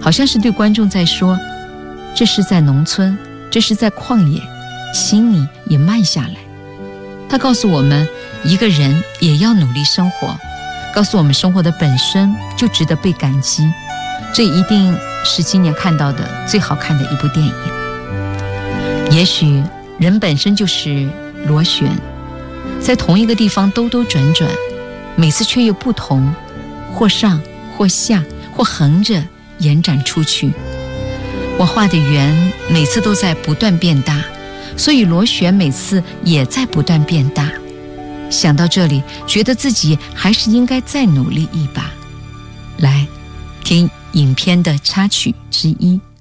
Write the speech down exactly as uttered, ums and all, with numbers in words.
好像是对观众在说，这是在农村，这是在旷野，请你也慢下来。他告诉我们，一个人也要努力生活，告诉我们生活的本身就值得被感激。这一定是今年看到的最好看的一部电影。也许人本身就是螺旋，在同一个地方兜兜转转，每次却又不同，或上或下，或横着延展出去。我画的圆每次都在不断变大，所以螺旋每次也在不断变大。想到这里，觉得自己还是应该再努力一把。来，听影片的插曲之一。